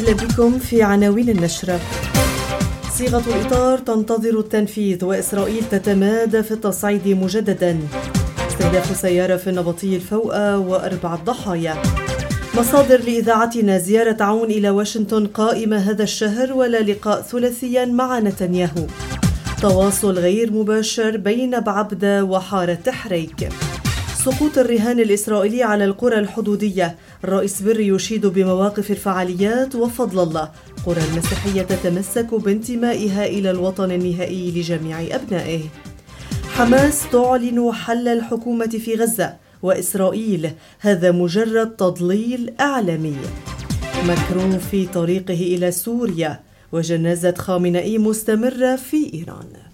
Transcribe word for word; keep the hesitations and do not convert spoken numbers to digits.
أهلا بكم في عناوين النشرة. صيغة الإطار تنتظر التنفيذ وإسرائيل تتمادى في التصعيد مجددا. استهداف سيارة في النبطي الفوأة وأربع ضحايا. مصادر لإذاعتنا: زيارة عون إلى واشنطن قائمة هذا الشهر ولا لقاء ثلاثيا مع نتنياهو. تواصل غير مباشر بين بعبدة وحارة تحريك. سقوط الرهان الإسرائيلي على القرى الحدودية. الرئيس بري يشيد بمواقف الفعاليات وفضل الله. قرى المسيحية تتمسك بانتمائها إلى الوطن النهائي لجميع أبنائه. حماس تعلن حل الحكومة في غزة، وإسرائيل هذا مجرد تضليل إعلامي. ماكرون في طريقه إلى سوريا، وجنازة خامنئي مستمرة في إيران.